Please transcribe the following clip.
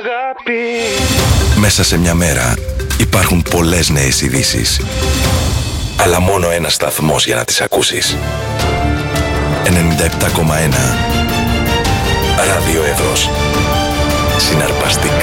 αγάπη. Μέσα σε μια μέρα υπάρχουν πολλές νέες ειδήσεις, αλλά μόνο ένας σταθμός για να τις ακούσεις. 97,1 Ράδιο Εύρος. Συναρπαστικά.